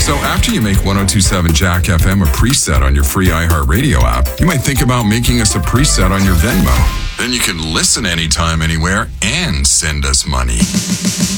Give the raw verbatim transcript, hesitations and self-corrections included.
So after you make one oh two point seven Jack F M a preset on your free iHeartRadio app, you might think about making us a preset on your Venmo. Then you can listen anytime, anywhere, and send us money.